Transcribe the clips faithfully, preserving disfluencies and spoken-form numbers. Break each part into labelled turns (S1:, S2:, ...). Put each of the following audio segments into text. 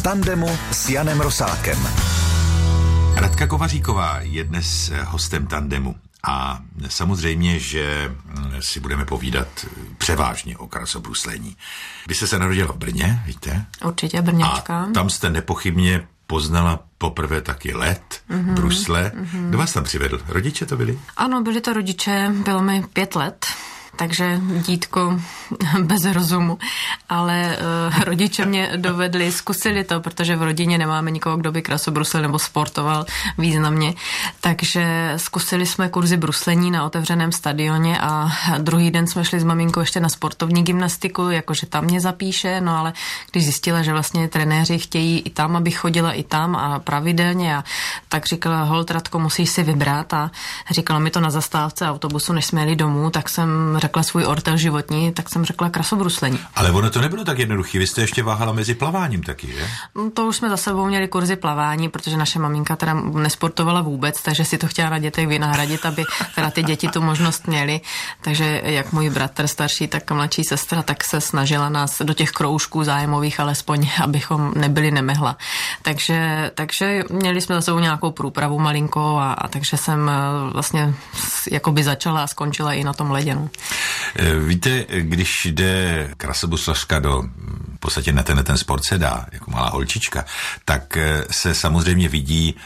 S1: tandemu s Janem Rosálkem.
S2: Radka Kovaříková je dnes hostem tandemu. A samozřejmě, že si budeme povídat převážně o krasobruslení. Vy jste se narodila v Brně, víte?
S3: Určitě, Brňačka.
S2: A tam jste nepochybně poznala poprvé taky led, mm-hmm, brusle. Mm-hmm. Kdo vás tam přivedl? Rodiče to byli?
S3: Ano, byli to rodiče, bylo mi pět let. Takže dítko bez rozumu, ale uh, rodiče mě dovedli, zkusili to, protože v rodině nemáme nikoho, kdo by krasobruslil nebo sportoval významně, takže zkusili jsme kurzy bruslení na otevřeném stadioně a druhý den jsme šli s maminkou ještě na sportovní gymnastiku, jakože tam mě zapíše, no ale když zjistila, že vlastně trenéři chtějí i tam, abych chodila i tam a pravidelně, a tak říkala, holt Radko, musíš si vybrat, a říkala mi to na zastávce autobusu, než jsme jeli domů, tak jsem řekla svůj ortel životní, tak jsem řekla krasobruslení.
S2: Ale ono to nebylo tak jednoduché, vy jste ještě váhala mezi plaváním taky, že?
S3: To už jsme za sebou měli kurzy plavání, protože naše maminka teda nesportovala vůbec, takže si to chtěla na dětech vynahradit, aby teda ty děti tu možnost měly. Takže jak můj bratr starší, tak mladší sestra, tak se snažila nás do těch kroužků zájmových alespoň, abychom nebyli nemehla. Takže, takže měli jsme za sebou nějakou průpravu malinkou a, a takže jsem vlastně jakoby začala a skončila i na tom leděnu.
S2: Víte, když jde krasobruslařka do, v podstatě na ten, ten sport se dá, jako malá holčička, tak se samozřejmě vidí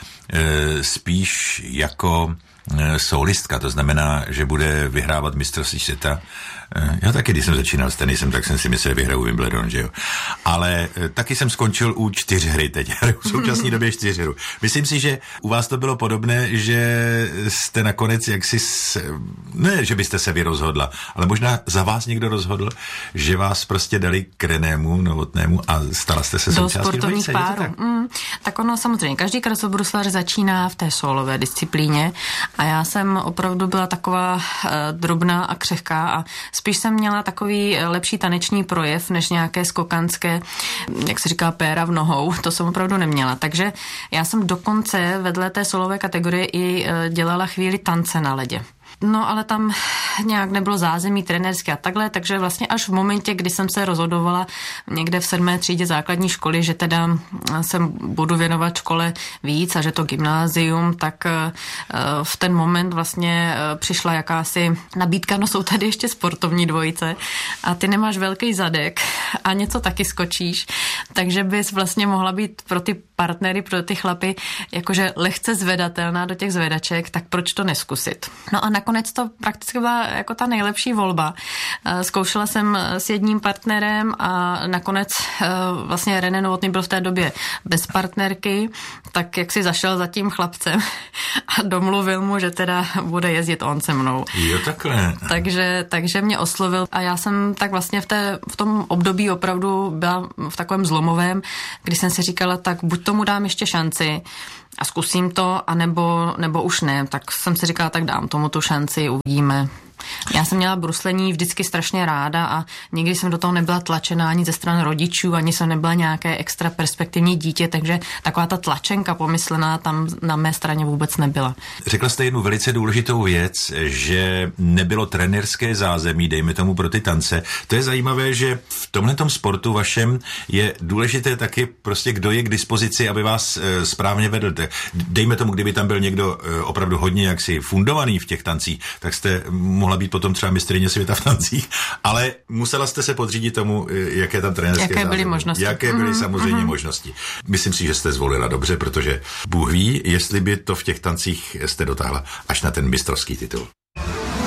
S2: spíš jako solistka, to znamená, že bude vyhrávat mistrovství světa. Já taky, když jsem začínal s tenisem, tak jsem si myslel, že vyhraju Wimbledon, že jo. Ale taky jsem skončil u čtyřhry teď, v současné době čtyřhru. Myslím si, že u vás to bylo podobné, že jste nakonec jaksi, s, ne, že byste se vy rozhodla, ale možná za vás někdo rozhodl, že vás prostě dali k Renému Novotnému a stala jste se součástí
S3: do sportovních
S2: dvojice,
S3: párů.
S2: Tak?
S3: Mm, tak ono samozřejmě, každý krasobruslař začíná v té solové disciplíně a já jsem opravdu byla taková uh, drobná a křehká a spíš jsem měla takový lepší taneční projev, než nějaké skokanské, jak se říká, péra v nohou. To jsem opravdu neměla. Takže já jsem dokonce vedle té solové kategorie i dělala chvíli tance na ledě. No, ale tam nějak nebylo zázemí trenérské a takhle, takže vlastně až v momentě, kdy jsem se rozhodovala někde v sedmé třídě základní školy, že teda se budu věnovat škole víc a že to gymnázium, tak v ten moment vlastně přišla jakási nabídka, no jsou tady ještě sportovní dvojice a ty nemáš velký zadek a něco taky skočíš, takže bys vlastně mohla být pro ty partnery, pro ty chlapy jakože lehce zvedatelná do těch zvedaček, tak proč to neskusit? No a nakonec to prakticky byla jako ta nejlepší volba. Zkoušela jsem s jedním partnerem a nakonec vlastně René Novotný byl v té době bez partnerky, tak jak si zašel za tím chlapcem a domluvil mu, že teda bude jezdit on se mnou.
S2: Jo, takhle.
S3: Takže, takže mě oslovil a já jsem tak vlastně v, té, v tom období opravdu byla v takovém zlomovém, kdy jsem si říkala, tak buď tomu dám ještě šanci a zkusím to, anebo, nebo už ne. Tak jsem si říkala, tak dám tomu tu šanci, uvidíme. Já jsem měla bruslení vždycky strašně ráda a nikdy jsem do toho nebyla tlačená ani ze strany rodičů, ani jsem nebyla nějaké extra perspektivní dítě, takže taková ta tlačenka pomyslená tam na mé straně vůbec nebyla.
S2: Řekla jste jednu velice důležitou věc, že nebylo trenérské zázemí, dejme tomu pro ty tance. To je zajímavé, že v tomhletom sportu vašem je důležité taky prostě, kdo je k dispozici, aby vás e, správně vedl. Dejme tomu, kdyby tam byl někdo e, opravdu hodně jaksi fundovaný v těch tancích, tak jste mohla být potom třeba mistryně světa v tancích, ale musela jste se podřídit tomu, jaké tam trenérské
S3: Jaké byly
S2: zázemí.
S3: možnosti.
S2: Jaké byly
S3: mm-hmm.
S2: samozřejmě mm-hmm. možnosti. Myslím si, že jste zvolila dobře, protože Bůh ví, jestli by to v těch tancích jste dotáhla až na ten mistrovský titul.